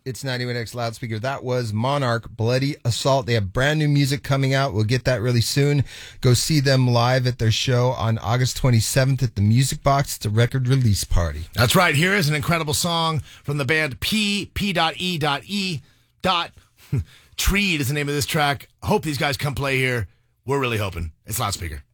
It's 91X Loudspeaker. That was Monarch, Bloody Assault. They have brand new music coming out. We'll get that really soon. Go see them live at their show on August 27th at the Music Box. It's a record release party. That's right. Here is an incredible song from the band P.E. Treed is the name of this track. Hope these guys come play here. We're really hoping. It's Loudspeaker.